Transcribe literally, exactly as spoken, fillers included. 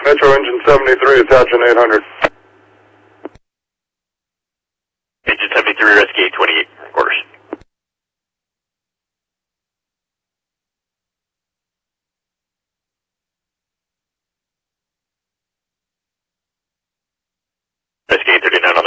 Metro engine seventy-three, attaching eight hundred. Engine seventy-three, rescue eight twenty-eight, quarters. Rescue eight thirty-nine.